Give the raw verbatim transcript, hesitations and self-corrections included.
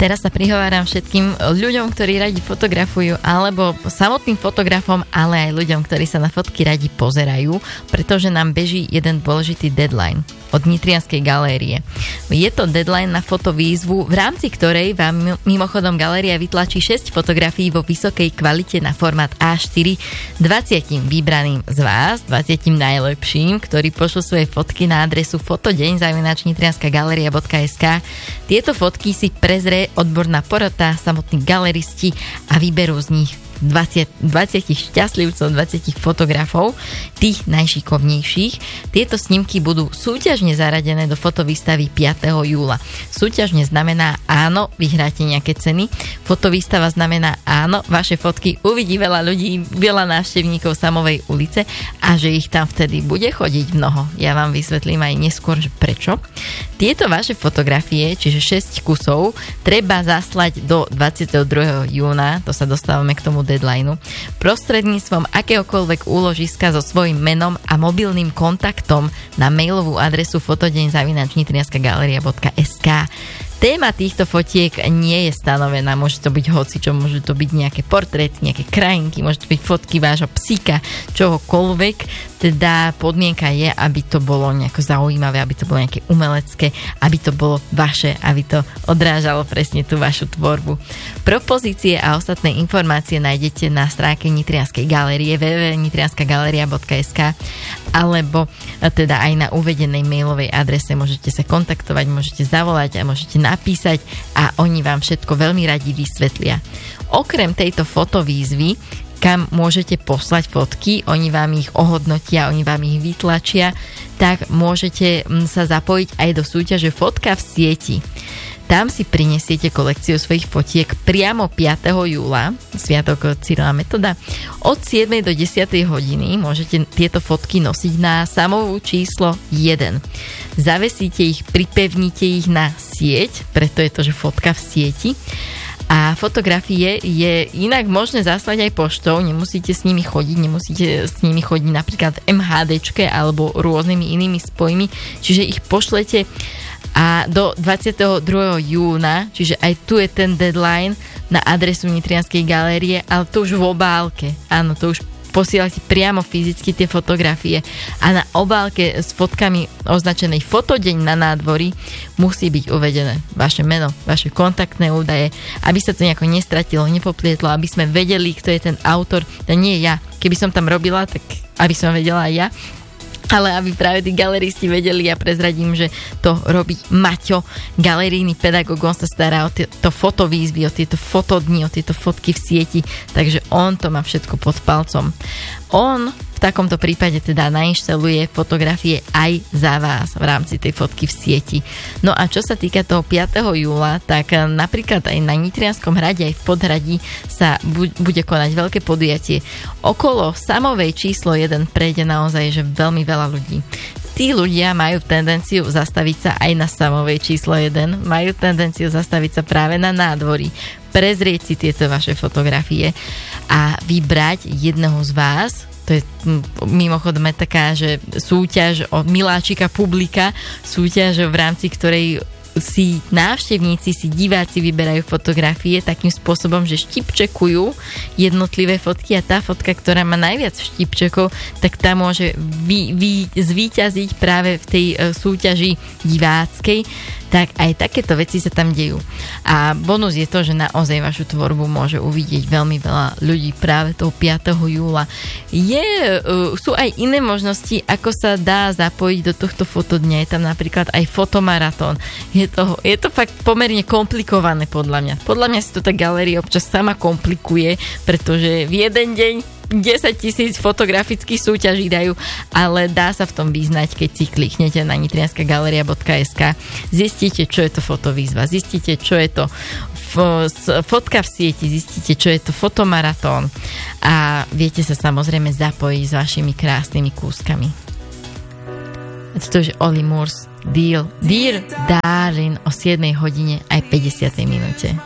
Teraz sa prihováram všetkým ľuďom, ktorí radi fotografujú, alebo samotným fotografom, ale aj ľuďom, ktorí sa na fotky radi pozerajú, pretože nám beží jeden dôležitý deadline od Nitrianskej galérie. Je to deadline na fotovýzvu, v rámci ktorej vám mimochodom galéria vytlačí šesť fotografií vo vysokej kvalite na formát á štyri dvadsiatim vybraným z vás, dvadsiatim najlepším, ktorí pošlú svoje fotky na adresu fotodeň zavináč nitrianska galéria bodka es ká. Tieto fotky si prezrie odborná porota, samotní galeristi a vyberú z nich dvadsať, dvadsať šťastlivcov, dvadsať fotografov, tých najšikovnejších. Tieto snímky budú súťažne zaradené do fotovýstavy piateho júla. Súťažne znamená áno, vyhráte nejaké ceny. Fotovýstava znamená áno, vaše fotky uvidí veľa ľudí, veľa návštevníkov Samovej ulice a že ich tam vtedy bude chodiť mnoho. Ja vám vysvetlím aj neskôr, že prečo. Tieto vaše fotografie, čiže šesť kusov, treba zaslať do dvadsiateho druhého júna, to sa dostávame k tomu deadlineu, prostredníctvom akéhokoľvek úložiska so svojím menom a mobilným kontaktom na mailovú adresu fotodeň zavináč nitrianska galéria bodka es ká. Téma týchto fotiek nie je stanovená, môže to byť hocičo, môže to byť nejaké portréty, nejaké krajinky, môže to byť fotky vášho psíka, čohokoľvek, teda podmienka je, aby to bolo nejako zaujímavé, aby to bolo nejaké umelecké, aby to bolo vaše, aby to odrážalo presne tú vašu tvorbu. Propozície a ostatné informácie nájdete na stránke Nitrianskej galérie w w w bodka nitrianska galéria bodka es ká alebo teda aj na uvedenej mailovej adrese môžete sa kontaktovať, môžete zavolať a môžete napísať a oni vám všetko veľmi radi vysvetlia. Okrem tejto fotovýzvy, kam môžete poslať fotky, oni vám ich ohodnotia, oni vám ich vytlačia, tak môžete sa zapojiť aj do súťaže Fotka v sieti. Tam si prinesiete kolekciu svojich fotiek priamo piateho júla, sviatok Cyrila Metoda. Od siedmej do desiatej hodiny môžete tieto fotky nosiť na Samovú číslo jeden. Zavesíte ich, pripevníte ich na sieť, preto je to, že fotka v sieti. A fotografie je inak možné zaslať aj poštou, nemusíte s nimi chodiť, nemusíte s nimi chodiť napríklad v em há déčke alebo rôznymi inými spojmi, čiže ich pošlete a do dvadsiateho druhého júna, čiže aj tu je ten deadline na adresu Nitrianskej galérie, ale to už v obálke. Áno, to už posielate priamo fyzicky tie fotografie a na obálke s fotkami označenej fotodeň na nádvorí musí byť uvedené vaše meno, vaše kontaktné údaje, aby sa to nejako nestratilo, nepoplietlo, aby sme vedeli, kto je ten autor. To nie ja. Keby som tam robila, tak aby som vedela aj ja. Ale aby práve tí galeristi vedeli, ja prezradím, že to robí Maťo, galerijný pedagóg, on sa stará o tieto fotovýzvy, o tieto fotodni, o tieto fotky v sieti, takže on to má všetko pod palcom. On v takomto prípade teda nainštaluje fotografie aj za vás v rámci tej fotky v sieti. No a čo sa týka toho piateho júla, tak napríklad aj na Nitrianskom hrade, aj v Podhradí sa bu- bude konať veľké podujatie. Okolo Samovej číslo jeden prejde naozaj, že veľmi veľa ľudí. Tí ľudia majú tendenciu zastaviť sa aj na Samovej číslo jeden, majú tendenciu zastaviť sa práve na nádvorí, prezrieť si tieto vaše fotografie a vybrať jedného z vás. To je mimochodom taká, že súťaž od miláčika publika, súťaž, v rámci ktorej si návštevníci, si diváci vyberajú fotografie takým spôsobom, že štipčekujú jednotlivé fotky a tá fotka, ktorá má najviac štipčekov, tak tá môže vy, vy, zvíťaziť práve v tej súťaži diváckej. Tak aj takéto veci sa tam dejú. A bonus je to, že naozaj vašu tvorbu môže uvidieť veľmi veľa ľudí práve toho piateho júla. Je, sú aj iné možnosti, ako sa dá zapojiť do tohto fotodňa. Je tam napríklad aj fotomaratón. Je to, je to fakt pomerne komplikované podľa mňa. Podľa mňa si to tá galéria občas sama komplikuje, pretože v jeden deň desaťtisíc fotografických súťaží dajú, ale dá sa v tom vyznať, keď si kliknete na nitrianska galéria bodka es ká. Zistíte, čo je to fotovýzva, zistíte, čo je to fotka v sieti, zistíte, čo je to fotomaratón a viete sa samozrejme zapojiť s vašimi krásnymi kúskami. To je Olly Murs Deal Dear Darling o siedmej hodine aj päťdesiatej minúte.